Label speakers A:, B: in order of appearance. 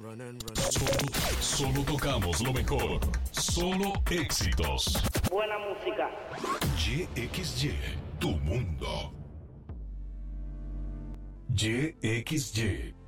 A: Solo tocamos lo mejor. Solo éxitos.
B: Buena música.
A: YXY, tu mundo. YXY,